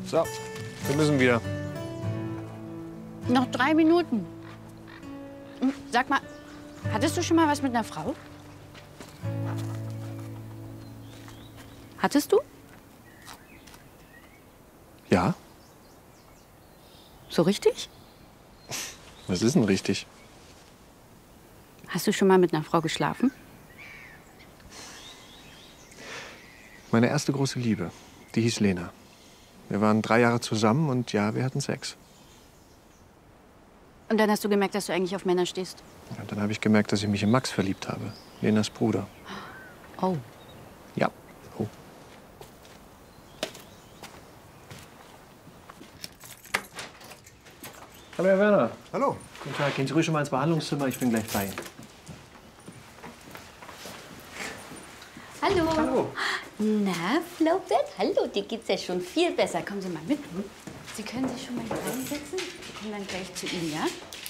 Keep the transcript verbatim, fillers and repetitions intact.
So, wir müssen wieder. Noch drei Minuten. Hm, sag mal, hattest du schon mal was mit einer Frau? Hattest du? Ja? So richtig? Was ist denn richtig? Hast du schon mal mit einer Frau geschlafen? Meine erste große Liebe, die hieß Lena. Wir waren drei Jahre zusammen und ja, wir hatten Sex. Und dann hast du gemerkt, dass du eigentlich auf Männer stehst? Und dann habe ich gemerkt, dass ich mich in Max verliebt habe, Lenas Bruder. Oh. Ja. Oh. Hallo, Herr Werner. Hallo. Guten Tag. Gehen Sie ruhig schon mal ins Behandlungszimmer. Ich bin gleich bei Ihnen. Hallo. Hallo. Na, Flaubert? Hallo, dir geht's ja schon viel besser. Kommen Sie mal mit. Sie können sich schon mal hier reinsetzen. Wir kommen dann gleich zu Ihnen, ja?